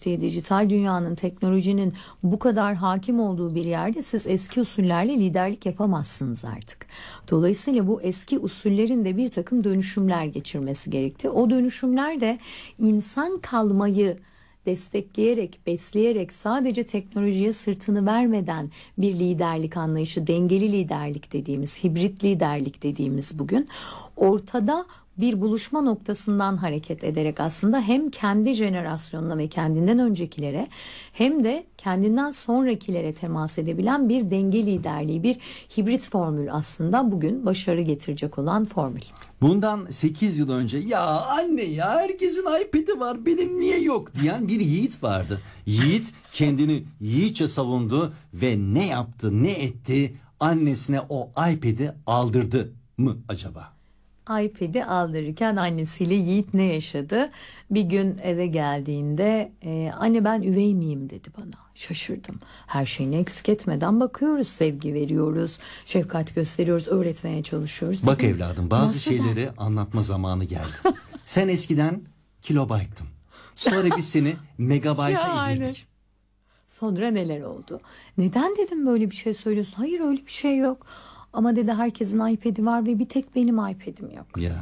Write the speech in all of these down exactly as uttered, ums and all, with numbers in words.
geliştiği, dijital dünyanın, teknolojinin bu kadar hakim olduğu bir yerde siz eski usullerle liderlik yapamazsınız artık. Dolayısıyla bu eski usullerin de bir takım dönüşümler geçirmesi gerekti. O dönüşümler de insan kalmayı destekleyerek, besleyerek, sadece teknolojiye sırtını vermeden bir liderlik anlayışı, dengeli liderlik dediğimiz, hibrit liderlik dediğimiz bugün ortada bir buluşma noktasından hareket ederek aslında hem kendi jenerasyonuna ve kendinden öncekilere hem de kendinden sonrakilere temas edebilen bir denge liderliği, bir hibrit formül aslında bugün başarı getirecek olan formül. Bundan sekiz yıl önce ya anne ya herkesin iPad'i var benim niye yok diyen bir yiğit vardı. Yiğit kendini yiğitçe savundu ve ne yaptı ne etti, annesine o iPad'i aldırdı mı acaba? iPad'i aldırırken annesiyle Yiğit ne yaşadı? Bir gün eve geldiğinde e, anne ben üvey miyim dedi bana. Şaşırdım. Her şeyini eksik etmeden bakıyoruz, sevgi veriyoruz, şefkat gösteriyoruz, öğretmeye çalışıyoruz. Bak Dedim, evladım bazı nasıl şeyleri ben? anlatma zamanı geldi. Sen eskiden kilobayttın. Sonra biz seni megabayta indirdik. Sonra neler oldu? Neden dedim böyle bir şey söylüyorsun? Hayır öyle bir şey yok. Ama dedi herkesin iPad'i var ve bir tek benim iPad'im yok. Ya.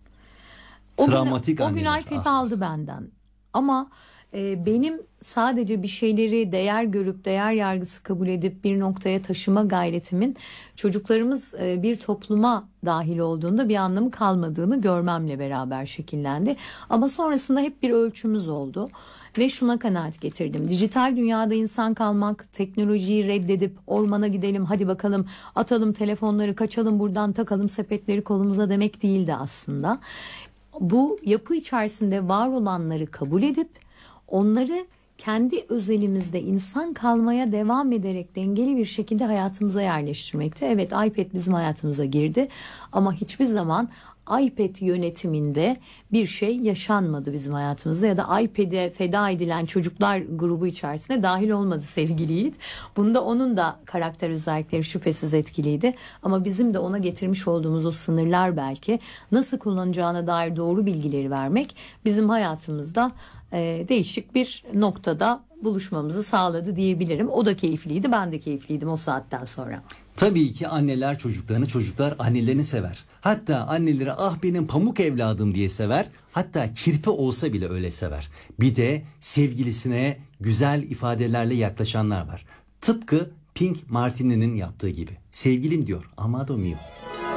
O Travmatik gün, o gün anneler. iPad'i Ah. aldı benden. Ama e, benim sadece bir şeyleri değer görüp değer yargısı kabul edip bir noktaya taşıma gayretimin çocuklarımız e, bir topluma dahil olduğunda bir anlamı kalmadığını görmemle beraber şekillendi. Ama sonrasında hep bir ölçümüz oldu. Ve şuna kanaat getirdim. Dijital dünyada insan kalmak, teknolojiyi reddedip ormana gidelim, hadi bakalım atalım telefonları, kaçalım buradan, takalım sepetleri kolumuza demek değildi aslında. Bu yapı içerisinde var olanları kabul edip onları kendi özelimizde insan kalmaya devam ederek dengeli bir şekilde hayatımıza yerleştirmekte. Evet, iPad bizim hayatımıza girdi ama hiçbir zaman iPad yönetiminde bir şey yaşanmadı bizim hayatımızda ya da iPad'e feda edilen çocuklar grubu içerisine dahil olmadı sevgili Yiğit. Bunda onun da karakter özellikleri şüphesiz etkiliydi. Ama bizim de ona getirmiş olduğumuz o sınırlar, belki nasıl kullanacağına dair doğru bilgileri vermek bizim hayatımızda e, değişik bir noktada buluşmamızı sağladı diyebilirim. O da keyifliydi, ben de keyifliydim o saatten sonra. Tabii ki anneler çocuklarını, çocuklar annelerini sever. Hatta anneleri ah benim pamuk evladım diye sever. Hatta kirpi olsa bile öyle sever. Bir de sevgilisine güzel ifadelerle yaklaşanlar var. Tıpkı Pink Martini'nin yaptığı gibi. Sevgilim diyor, amado mio.